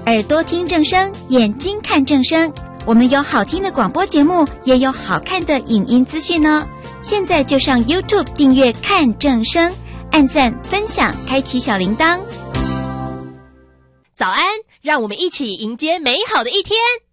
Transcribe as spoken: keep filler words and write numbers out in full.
耳朵听正声，眼睛看正声。我们有好听的广播节目，也有好看的影音资讯哦。现在就上 YouTube 订阅看正声，按赞分享，开启小铃铛。 早安，让我们一起迎接美好的一天。